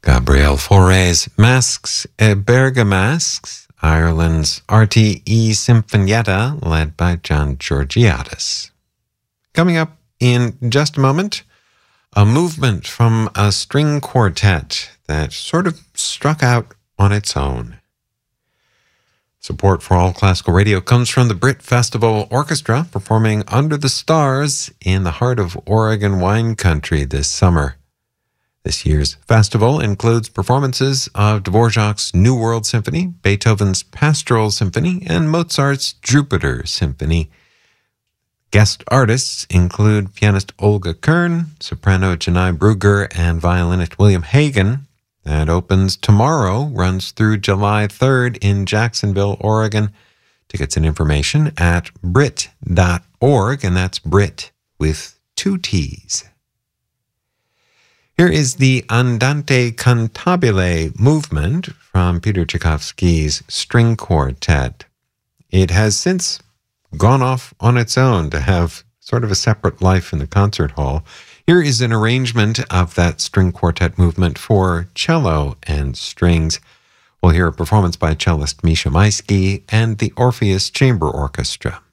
Gabriel Fauré's Masques et Bergamasques, Ireland's RTE Sinfonietta, led by John Georgiadis. Coming up in just a moment, a movement from a string quartet that sort of struck out on its own. Support for All Classical Radio comes from the Brit Festival Orchestra, performing Under the Stars in the heart of Oregon wine country this summer. This year's festival includes performances of Dvorak's New World Symphony, Beethoven's Pastoral Symphony, and Mozart's Jupiter Symphony. Guest artists include pianist Olga Kern, soprano Janai Brugger, and violinist William Hagen. That opens tomorrow, runs through July 3rd in Jacksonville, Oregon. Tickets and information at brit.org, and that's Brit with 2 T's. Here is the Andante Cantabile movement from Peter Tchaikovsky's string quartet. It has since gone off on its own to have sort of a separate life in the concert hall. Here is an arrangement of that string quartet movement for cello and strings. We'll hear a performance by cellist Misha Maisky and the Orpheus Chamber Orchestra.